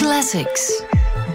Classics.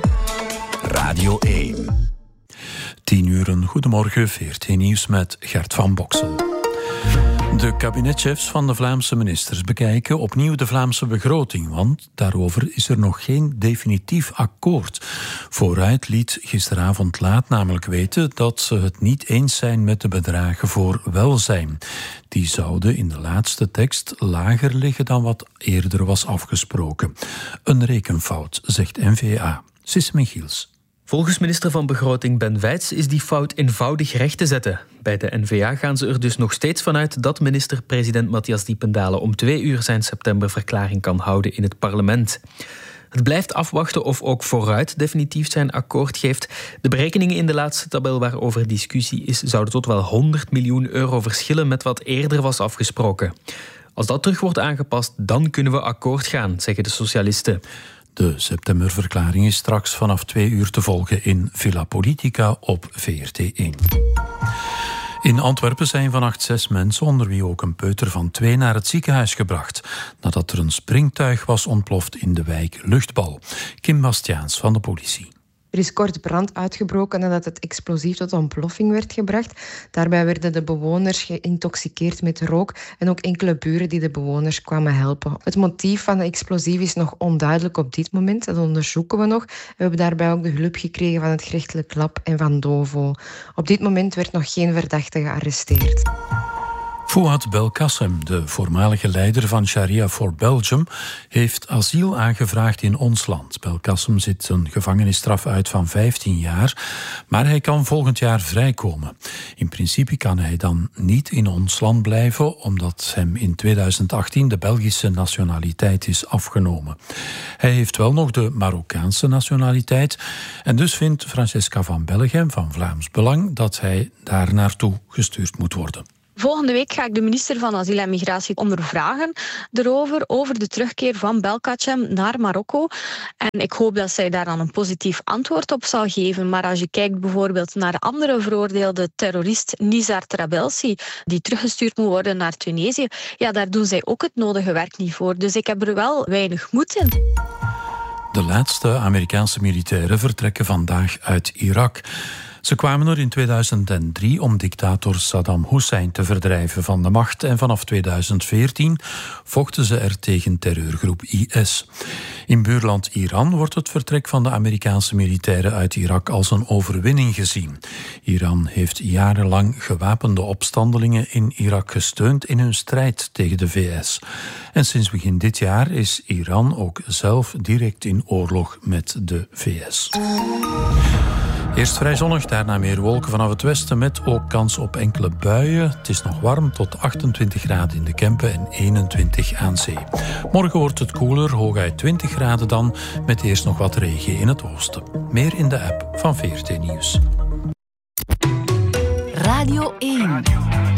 Radio 1. 10:00, goedemorgen, VRT Nieuws met Gert van Boksel. De kabinetchefs van de Vlaamse ministers bekijken opnieuw de Vlaamse begroting, want daarover is er nog geen definitief akkoord. Vooruit liet gisteravond laat namelijk weten dat ze het niet eens zijn met de bedragen voor welzijn. Die zouden in de laatste tekst lager liggen dan wat eerder was afgesproken. Een rekenfout, zegt N-VA. Sis Michiels. Volgens minister van Begroting Ben Weits is die fout eenvoudig recht te zetten. Bij de N-VA gaan ze er dus nog steeds vanuit dat minister-president Matthias Diependalen om 2 uur zijn septemberverklaring kan houden in het parlement. Het blijft afwachten of ook Vooruit definitief zijn akkoord geeft. De berekeningen in de laatste tabel waarover discussie is zouden tot wel 100 miljoen euro verschillen met wat eerder was afgesproken. Als dat terug wordt aangepast, dan kunnen we akkoord gaan, zeggen de socialisten. De septemberverklaring is straks vanaf 2 uur te volgen in Villa Politica op VRT1. In Antwerpen zijn vannacht 6 mensen, onder wie ook een peuter van 2, naar het ziekenhuis gebracht, nadat er een springtuig was ontploft in de wijk Luchtbal. Kim Bastiaans van de politie. Er is kort brand uitgebroken nadat het explosief tot ontploffing werd gebracht. Daarbij werden de bewoners geïntoxiceerd met rook en ook enkele buren die de bewoners kwamen helpen. Het motief van de explosief is nog onduidelijk op dit moment. Dat onderzoeken we nog. We hebben daarbij ook de hulp gekregen van het gerechtelijk lab en van DOVO. Op dit moment werd nog geen verdachte gearresteerd. Fouad Belkacem, de voormalige leider van Sharia for Belgium, heeft asiel aangevraagd in ons land. Belkacem zit een gevangenisstraf uit van 15 jaar, maar hij kan volgend jaar vrijkomen. In principe kan hij dan niet in ons land blijven, omdat hem in 2018 de Belgische nationaliteit is afgenomen. Hij heeft wel nog de Marokkaanse nationaliteit en dus vindt Francesca van Bellegem van Vlaams Belang dat hij daar naartoe gestuurd moet worden. Volgende week ga ik de minister van Asiel en Migratie ondervragen over de terugkeer van Belkacem naar Marokko. En ik hoop dat zij daar dan een positief antwoord op zal geven. Maar als je kijkt bijvoorbeeld naar de andere veroordeelde terrorist Nizar Trabelsi, die teruggestuurd moet worden naar Tunesië, ja, daar doen zij ook het nodige werk niet voor. Dus ik heb er wel weinig moed in. De laatste Amerikaanse militairen vertrekken vandaag uit Irak. Ze kwamen er in 2003 om dictator Saddam Hussein te verdrijven van de macht en vanaf 2014 vochten ze er tegen terreurgroep IS. In buurland Iran wordt het vertrek van de Amerikaanse militairen uit Irak als een overwinning gezien. Iran heeft jarenlang gewapende opstandelingen in Irak gesteund in hun strijd tegen de VS. En sinds begin dit jaar is Iran ook zelf direct in oorlog met de VS. Eerst vrij zonnig, daarna meer wolken vanaf het westen met ook kans op enkele buien. Het is nog warm, tot 28 graden in de Kempen en 21 aan zee. Morgen wordt het koeler, hooguit 20 graden dan, met eerst nog wat regen in het oosten. Meer in de app van VRT Nieuws. Radio 1.